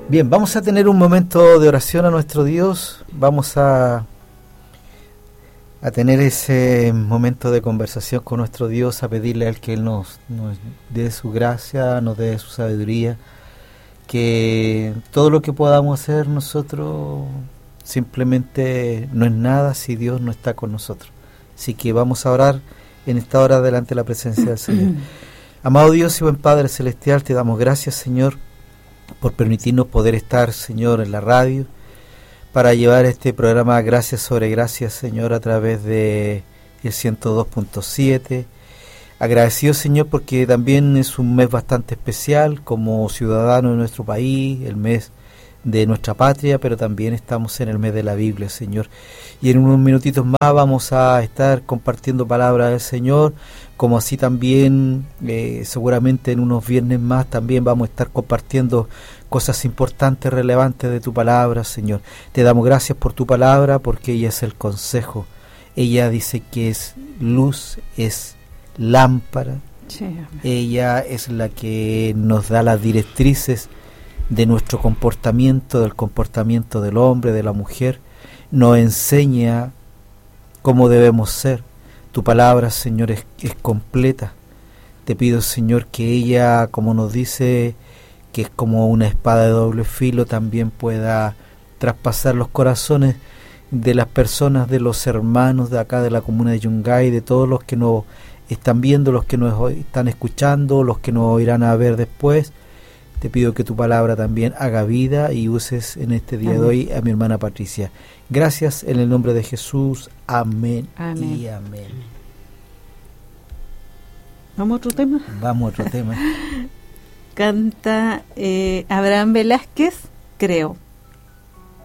Bien, vamos a tener un momento de oración a nuestro Dios. Vamos a tener ese momento de conversación con nuestro Dios, a pedirle a Él que Él nos dé su gracia, nos dé su sabiduría, que todo lo que podamos hacer nosotros simplemente no es nada si Dios no está con nosotros. Así que vamos a orar en esta hora delante de la presencia del Señor. Amado Dios y buen Padre Celestial, te damos gracias, Señor, por permitirnos poder estar, Señor, en la radio, para llevar este programa Gracias sobre Gracias, Señor, a través de el 102.7. Agradecido, Señor, porque también es un mes bastante especial como ciudadano de nuestro país, el mes de nuestra patria, pero también estamos en el mes de la Biblia, Señor. Y en unos minutitos más vamos a estar compartiendo palabras del Señor, como así también seguramente en unos viernes más también vamos a estar compartiendo cosas importantes, relevantes de tu palabra, Señor. Te damos gracias por tu palabra, porque ella es el consejo. Ella dice que es luz, es lámpara. Sí, amén. Ella es la que nos da las directrices de nuestro comportamiento, del comportamiento del hombre, de la mujer. Nos enseña cómo debemos ser. Tu palabra, Señor, es completa. Te pido, Señor, que ella, como nos dice, que es como una espada de doble filo, también pueda traspasar los corazones de las personas, de los hermanos de acá de la comuna de Yungay, de todos los que nos están viendo, los que nos están escuchando, los que nos irán a ver después. Te pido que tu palabra también haga vida y uses en este día de hoy a mi hermana Patricia. Gracias en el nombre de Jesús. Amén, amén. Y amén. ¿Vamos a otro tema? Vamos a otro tema. Canta Abraham Velázquez, Creo.